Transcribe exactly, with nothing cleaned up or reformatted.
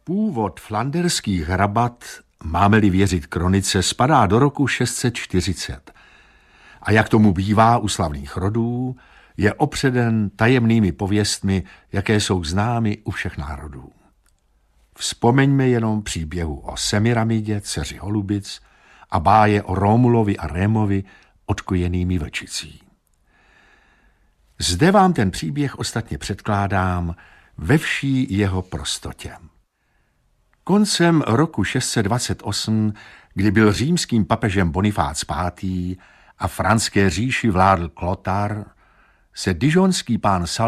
Původ flanderských hrabat, máme-li věřit kronice, spadá do roku šest set čtyřicet. A jak tomu bývá u slavných rodů, je opředen tajemnými pověstmi, jaké jsou známy u všech národů. Vzpomeňme jenom příběhu o Semiramidě, dceři Holubic, a báje o Rómulovi a Rémovi odkojenými vlčicí. Zde vám ten příběh ostatně předkládám ve vší jeho prostotě. Koncem roku šest set dvacet osm, kdy byl římským papežem Bonifác pátý. a franské říši vládl Klotar, se dižonský pán Sal